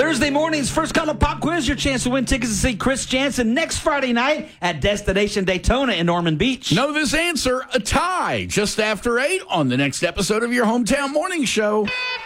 Thursday morning's First Call Pop Quiz, your chance to win tickets to see Chris Janson next Friday night at Destination Daytona in Norman Beach. Know this answer, a tie, just after 8 on the next episode of your Hometown Morning Show.